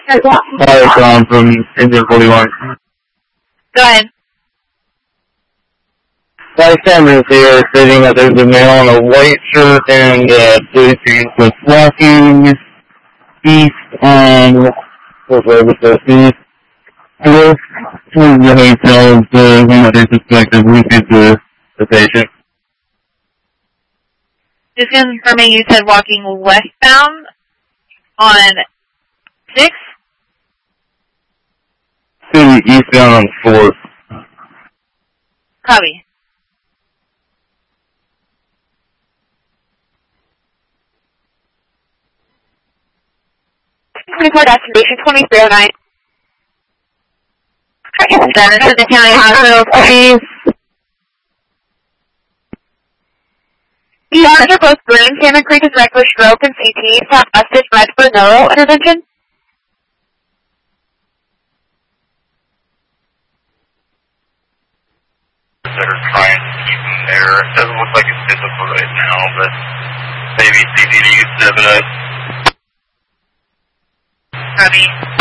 Hi, from Engine 41. Go ahead. Bystanders here stating that there's a male in a white shirt and blue jeans that's walking east on east. The hotel is one that they suspect of looking to the patient. Just confirming you said walking westbound on 6? To the eastbound on 4th. Copy. Destination 2309. Center to the county hospital, please. Officer both Green, Santa Creek is reckless stroke and CT. Top busted red for neural intervention. They're trying to keep him there. It doesn't look like it's difficult right now, but maybe CCD 7. Copy.